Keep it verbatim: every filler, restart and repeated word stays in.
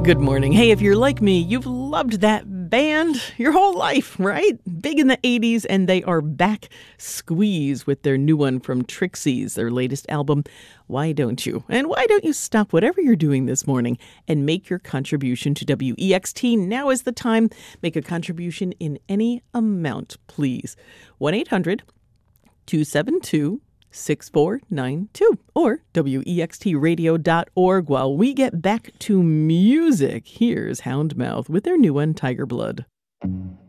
Good morning. Hey, if you're like me, you've loved that band your whole life, right? Big in the eighties, and they are back. Squeeze with their new one from Trixie's, their latest album, Why Don't You? And why don't you stop whatever you're doing this morning and make your contribution to W E X T? Now is the time. Make a contribution in any amount, please. one eight hundred two seven two six four nine two or W E X T radio dot org. While we get back to music, here's Houndmouth with their new one, Tiger Blood.